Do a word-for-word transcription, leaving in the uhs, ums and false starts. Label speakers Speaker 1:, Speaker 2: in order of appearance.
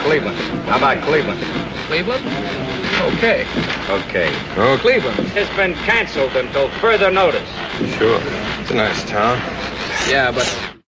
Speaker 1: Cleveland. How about Cleveland?
Speaker 2: Cleveland? Okay.
Speaker 1: Okay.
Speaker 2: Oh, Cleveland.
Speaker 1: It's been canceled until further notice.
Speaker 3: Sure. It's a nice town.
Speaker 2: Yeah, but